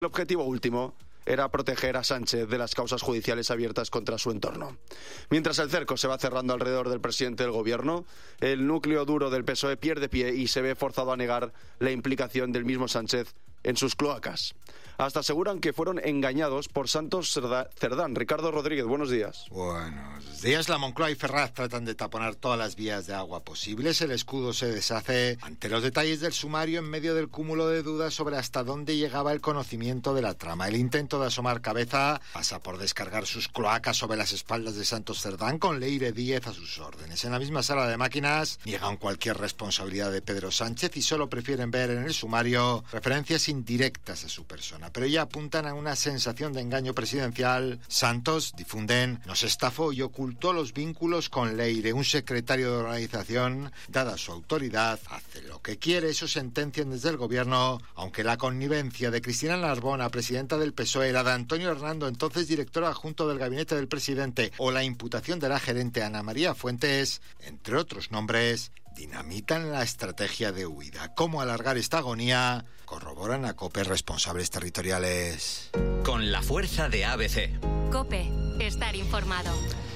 El objetivo último era proteger a Sánchez de las causas judiciales abiertas contra su entorno. Mientras el cerco se va cerrando alrededor del presidente del gobierno, el núcleo duro del PSOE pierde pie y se ve forzado a negar la implicación del mismo Sánchez en sus cloacas. Hasta aseguran que fueron engañados por Santos Cerdán. Ricardo Rodríguez, buenos días. Buenos días. La Moncloa y Ferraz tratan de taponar todas las vías de agua posibles. El escudo se deshace ante los detalles del sumario en medio del cúmulo de dudas sobre hasta dónde llegaba el conocimiento de la trama. El intento de asomar cabeza pasa por descargar sus cloacas sobre las espaldas de Santos Cerdán con Leire Díez a sus órdenes. En la misma sala de máquinas niegan cualquier responsabilidad de Pedro Sánchez y solo prefieren ver en el sumario referencias indirectas a su persona, pero ya apuntan a una sensación de engaño presidencial. Santos, difunden, nos estafó y ocultó los vínculos con Leire, un secretario de organización, dada su autoridad, hace lo que quiere, eso sentencian desde el gobierno, aunque la connivencia de Cristina Narbona, presidenta del PSOE, la de Antonio Hernando, entonces director adjunto del gabinete del presidente, o la imputación de la gerente Ana María Fuentes, entre otros nombres, dinamitan la estrategia de huida. ¿Cómo alargar esta agonía? Corroboran a COPE responsables territoriales. Con la fuerza de ABC. COPE, estar informado.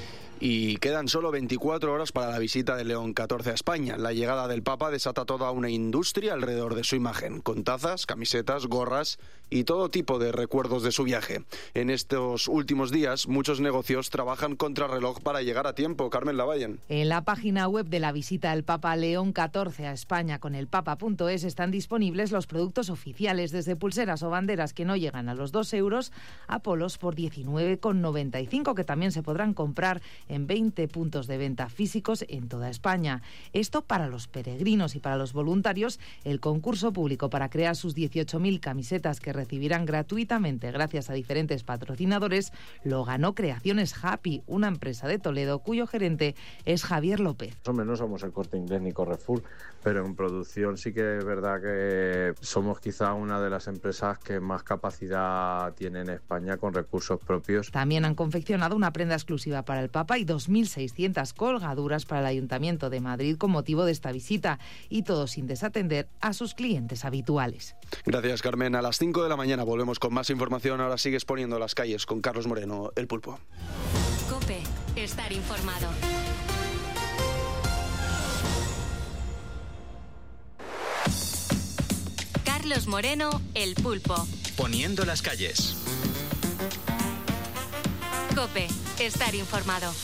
Y quedan solo 24 horas para la visita de León XIV a España. La llegada del Papa desata toda una industria alrededor de su imagen, con tazas, camisetas, gorras y todo tipo de recuerdos de su viaje. En estos últimos días, muchos negocios trabajan contrarreloj para llegar a tiempo. Carmen Lavallen. En la página web de la visita del Papa León XIV a España con elpapa.es están disponibles los productos oficiales, desde pulseras o banderas que no llegan a los 2 euros a polos por 19,95, que también se podrán comprar en 20 puntos de venta físicos en toda España. Esto para los peregrinos y para los voluntarios. El concurso público para crear sus 18.000 camisetas que recibirán gratuitamente gracias a diferentes patrocinadores lo ganó Creaciones Happy, una empresa de Toledo cuyo gerente es Javier López. Hombre, no somos el Corte Inglés ni Carrefour, pero en producción sí que es verdad que somos quizá una de las empresas que más capacidad tiene en España con recursos propios. También han confeccionado una prenda exclusiva para el Papa y 2.600 colgaduras para el Ayuntamiento de Madrid con motivo de esta visita, y todo sin desatender a sus clientes habituales. Gracias, Carmen. A las 5 de la mañana volvemos con más información. Ahora sigues poniendo las calles con Carlos Moreno, El Pulpo. COPE, estar informado. Carlos Moreno, El Pulpo. Poniendo las calles. COPE, estar informado.